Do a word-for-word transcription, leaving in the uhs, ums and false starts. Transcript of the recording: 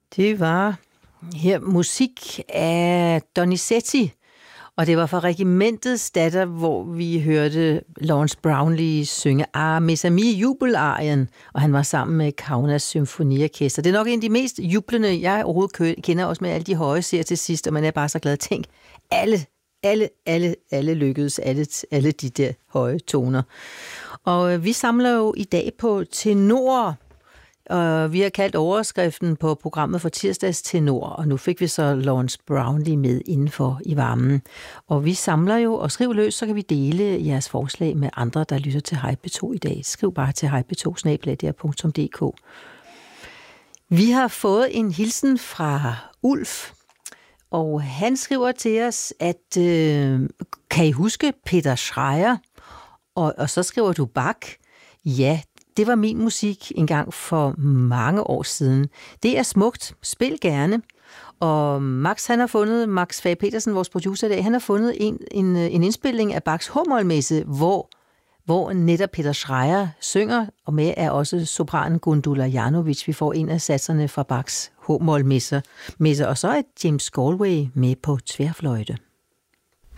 Det var her musik af Donizetti, og det var fra Regimentets datter, hvor vi hørte Lawrence Brownlee synge Ah, Mes Amis, jubelarien, og han var sammen med Kaunas Symfoniorkester. Det er nok en af de mest jublende, jeg overhovedet kender, også med alle de høje ser til sidst, og man er bare så glad. Tænk, alle, alle, alle, alle lykkedes, alle, alle de der høje toner. Og vi samler jo i dag på tenorer. Og vi har kaldt overskriften på programmet for tirsdags tenor, og nu fik vi så Lawrence Brownlee med indenfor i varmen. Og vi samler jo, og skriv løs, så kan vi dele jeres forslag med andre, der lytter til Hej P to i dag. Skriv bare til hej p to snabel-a d r punktum d k. Vi har fået en hilsen fra Ulf, og han skriver til os, at øh, kan I huske Peter Schreier? Og, og så skriver du Bach. Ja, det var min musik engang for mange år siden. Det er smukt. Spil gerne. Og Max, han har fundet, Max Fag Petersen, vores producer i dag, han har fundet en, en, en indspilning af Bachs H-mol-messe, hvor, hvor netop Peter Schreier synger, og med er også sopranen Gundula Janovic. Vi får en af satserne fra Bachs H-mol-messe, og så er James Galway med på tværfløjte.